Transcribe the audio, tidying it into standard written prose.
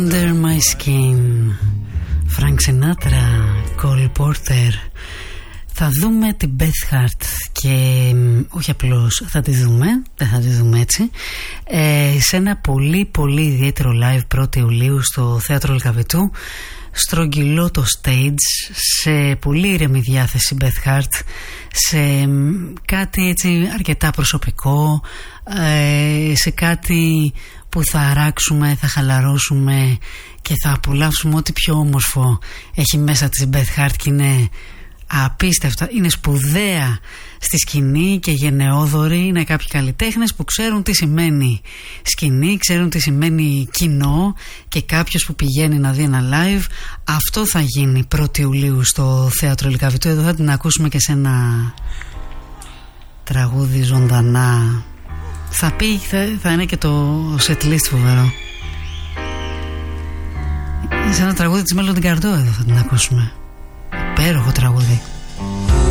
Under My Skin, Frank Sinatra, Cole Porter. Θα δούμε την Beth Hart και όχι απλώς θα τη δούμε, δεν θα τη δούμε έτσι, σε ένα πολύ πολύ ιδιαίτερο live 1η Ιουλίου στο Θέατρο Λυκαβητού. Στρογγυλό το stage, σε πολύ ήρεμη διάθεση Beth Hart, σε κάτι έτσι αρκετά προσωπικό, σε κάτι που θα αράξουμε, θα χαλαρώσουμε και θα απολαύσουμε ό,τι πιο όμορφο έχει μέσα της Beth Hart, και είναι απίστευτα, είναι σπουδαία στη σκηνή και γενναιόδορη. Είναι κάποιοι καλλιτέχνες που ξέρουν τι σημαίνει σκηνή, ξέρουν τι σημαίνει κοινό, και κάποιος που πηγαίνει να δει ένα live. Αυτό θα γίνει 1η Ιουλίου στο Θέατρο Λυκαβητού. Εδώ θα την ακούσουμε και σε ένα τραγούδι ζωντανά. Θα πει, θα είναι και το set list φοβερό. Σε ένα τραγούδι της Μέλλον την Καρδό εδώ θα την ακούσουμε. Υπέροχο τραγούδι.